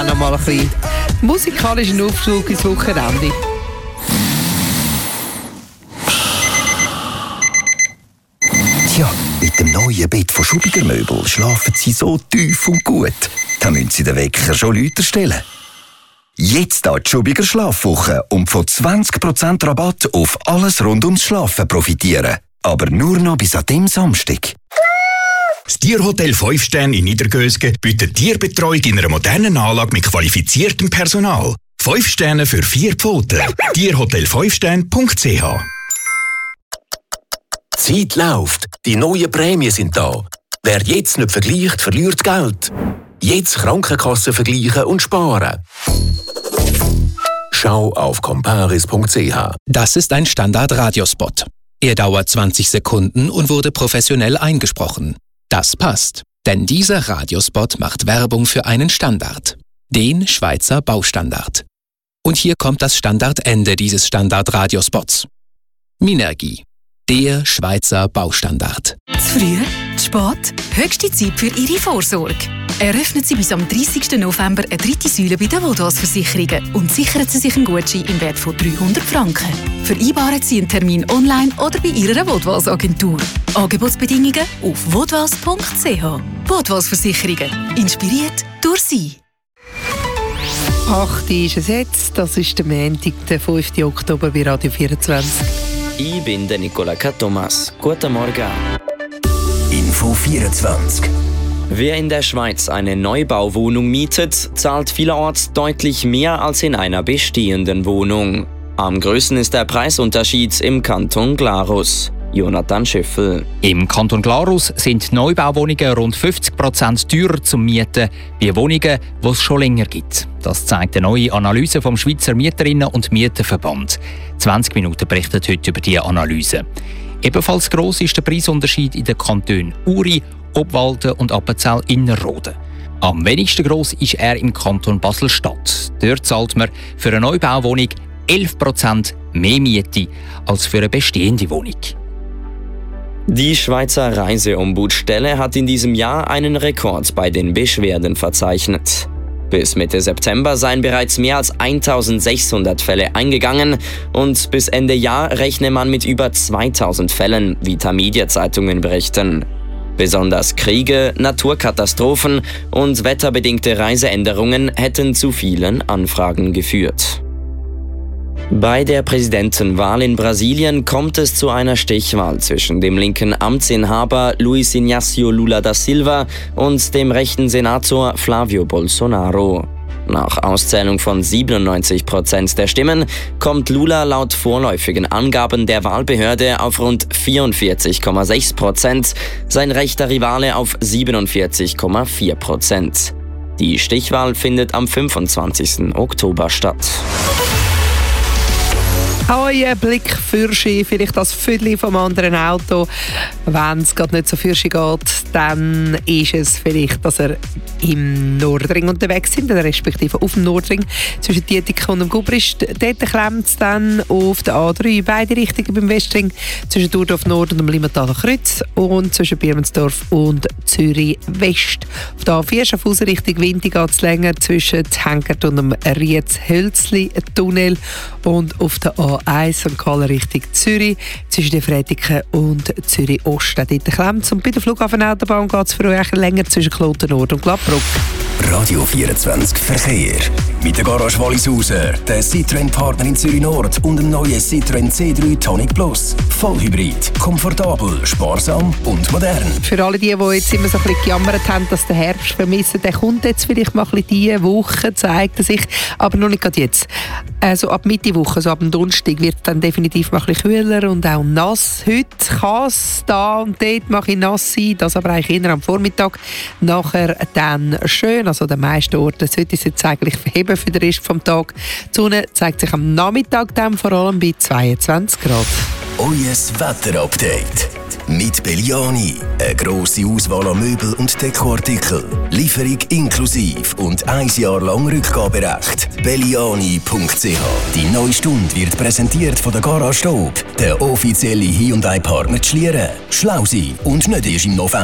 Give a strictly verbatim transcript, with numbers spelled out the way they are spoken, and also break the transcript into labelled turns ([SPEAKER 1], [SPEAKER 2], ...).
[SPEAKER 1] auch noch mal ein bisschen musikalischen Aufschlag ins Wochenende.
[SPEAKER 2] Tja, mit dem neuen Bett von Schubiger Möbel schlafen Sie so tief und gut. Da müssen Sie den Wecker schon lauter stellen. Jetzt da die Schubiger Schlafwoche und von zwanzig Prozent Rabatt auf alles rund ums Schlafen profitieren. Aber nur noch bis an dem Samstag.
[SPEAKER 3] Das Tierhotel fünf Sterne in Niedergösgen bietet Tierbetreuung in einer modernen Anlage mit qualifiziertem Personal. fünf Sterne für vier Pfoten. tierhotel fünf sterne punkt c h.
[SPEAKER 4] Die Zeit läuft, die neuen Prämien sind da. Wer jetzt nicht vergleicht, verliert Geld. Jetzt Krankenkassen vergleichen und sparen. Schau auf comparis punkt c h.
[SPEAKER 5] Das ist ein Standard-Radiospot. Er dauert zwanzig Sekunden und wurde professionell eingesprochen. Das passt, denn dieser Radiospot macht Werbung für einen Standard. Den Schweizer Baustandard. Und hier kommt das Standardende dieses Standard-Radiospots. Minergie. Der Schweizer Baustandard.
[SPEAKER 6] Zu früh? Zu spät? Höchste Zeit für Ihre Vorsorge. Eröffnen Sie bis am dreißigsten November eine dritte Säule bei den Vodwas-Versicherungen und sichern Sie sich einen Gutschein im Wert von dreihundert Franken. Vereinbaren Sie einen Termin online oder bei Ihrer Vodwas-Agentur. Angebotsbedingungen auf vodwas punkt c h. Vodwas-Versicherungen. Inspiriert durch Sie.
[SPEAKER 1] acht ist es jetzt. Das ist der Montag, der fünften Oktober bei Radio vierundzwanzig.
[SPEAKER 7] Ich bin der Nicola Thomas. Guten Morgen.
[SPEAKER 2] Info vierundzwanzig.
[SPEAKER 7] Wer in der Schweiz eine Neubauwohnung mietet, zahlt vielerorts deutlich mehr als in einer bestehenden Wohnung. Am größten ist der Preisunterschied im Kanton Glarus. Jonathan Schöffel.
[SPEAKER 8] Im Kanton Glarus sind Neubauwohnungen rund fünfzig Prozent teurer zum Mieten wie Wohnungen, die es schon länger gibt. Das zeigt eine neue Analyse vom Schweizer Mieterinnen- und Mieterverband. zwanzig Minuten berichtet heute über diese Analyse. Ebenfalls gross ist der Preisunterschied in den Kantonen Uri, Obwalden und Appenzell-Innerrhoden. Am wenigsten gross ist er im Kanton Basel-Stadt. Dort zahlt man für eine Neubauwohnung elf Prozent mehr Miete als für eine bestehende Wohnung.
[SPEAKER 7] Die Schweizer Reiseombudsstelle hat in diesem Jahr einen Rekord bei den Beschwerden verzeichnet. Bis Mitte September seien bereits mehr als eintausendsechshundert Fälle eingegangen und bis Ende Jahr rechne man mit über zweitausend Fällen, wie Tamedia-Zeitungen berichten. Besonders Kriege, Naturkatastrophen und wetterbedingte Reiseänderungen hätten zu vielen Anfragen geführt. Bei der Präsidentenwahl in Brasilien kommt es zu einer Stichwahl zwischen dem linken Amtsinhaber Luiz Inácio Lula da Silva und dem rechten Senator Flávio Bolsonaro. Nach Auszählung von siebenundneunzig Prozent der Stimmen kommt Lula laut vorläufigen Angaben der Wahlbehörde auf rund vierundvierzig Komma sechs Prozent, sein rechter Rivale auf siebenundvierzig Komma vier Prozent. Die Stichwahl findet am fünfundzwanzigsten Oktober statt.
[SPEAKER 1] Euer Blick für Ski, vielleicht das Viertel vom anderen Auto. Wenn es gerade nicht so für Ski geht, dann ist es vielleicht, dass er im Nordring unterwegs sind, respektive auf dem Nordring zwischen Dietikon und dem Gubrist. Dort klemmt es dann auf der A drei beide Richtungen beim Westring, zwischen Durdorf Nord und dem Limmataler Kreuz und zwischen Birmensdorf und Zürich West. Auf der A vier Schaffhausen Richtung Winti geht es länger zwischen Henkert und dem Rietz-Hölzli-Tunnel und auf der A eins Sankt Gallen Richtung Zürich zwischen den Fretiken und Zürich Ost. Dort klemmt es. Und bei der Flughafenautobahn geht es für euch länger zwischen Kloten Nord und Gladbruck.
[SPEAKER 2] Radio vierundzwanzig Verkehr. Mit der Garage Wallisausen, der Citroën-Partner in Zürich Nord und dem neuen Citroën C drei Tonic Plus. Vollhybrid, komfortabel, sparsam und modern.
[SPEAKER 1] Für alle die, die jetzt immer so ein bisschen gejammert haben, dass der Herbst vermissen, der kommt jetzt vielleicht mal ein bisschen diese Woche, zeigt er sich, aber noch nicht gerade jetzt. Also ab Mitte Woche, so ab dem Donnerstag, wird es dann definitiv mal ein bisschen kühler und auch nass. Heute kann es da und dort mache ich nass sein, das aber eigentlich eher am Vormittag. Nachher dann schön, also an den meisten Orten sollte es jetzt eigentlich verheben für den Rest des Tages. Die Sonne zeigt sich am Nachmittag dann vor allem bei zweiundzwanzig Grad.
[SPEAKER 2] Euer Wetterupdate mit Belliani. Eine grosse Auswahl an Möbel und Dekoartikeln. Lieferung inklusive und ein Jahr lang Rückgaberecht. belliani punkt c h. Die neue Stunde wird präsentiert von der Garage Staub, der offizielle Hyundai-Partner Schlieren. Schlau sein und nicht erst im November.